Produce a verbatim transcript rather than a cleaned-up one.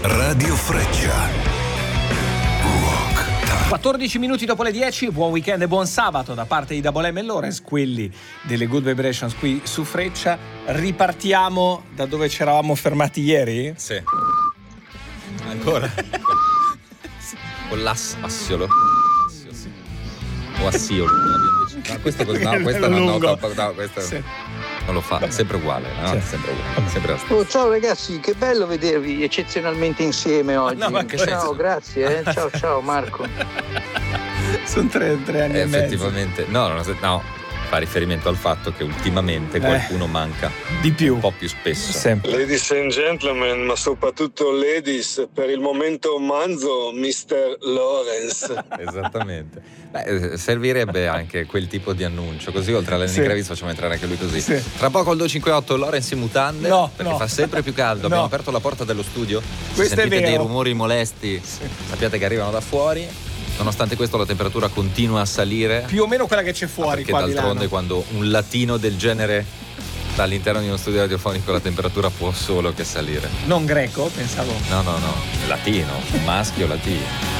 Radio Freccia. Rock Time. quattordici minuti dopo le dieci, buon weekend e buon sabato da parte di Double M e Lorenz, quelli delle Good Vibrations qui su Freccia. Ripartiamo da dove ci eravamo fermati ieri? Sì. Ancora? Con l'assiolo. O assiolo. No, questo così, no, questa no, no, no, no, questa sì. Non lo fa, è sempre uguale, no? Sì. Sempre uguale, sempre oh, ciao ragazzi, che bello vedervi eccezionalmente insieme oggi. No, ma che ciao, senso? Grazie, eh. ciao ciao Marco. Sono tre, tre anni eh, e mezzo. Effettivamente, no, no, no. Fa riferimento al fatto che ultimamente qualcuno eh, manca di più, un po' più spesso. Sempre. Ladies and gentlemen, ma soprattutto ladies, per il momento manzo mister Lorenz. Esattamente. Beh, servirebbe anche quel tipo di annuncio, così oltre alla Lenny Kravitz facciamo entrare anche lui così. Sì. Tra poco al due cinque otto Lorenz in mutande, no, perché no. fa sempre più caldo. No. Abbiamo aperto la porta dello studio. Questo se sentite è vero. dei rumori molesti, sì. Sappiate che arrivano da fuori. Nonostante questo la temperatura continua a salire. Più o meno quella che c'è fuori. Perché d'altronde quando un latino del genere sta all'interno di uno studio radiofonico la temperatura può solo che salire. Non greco, pensavo. No, no, no, latino, maschio latino.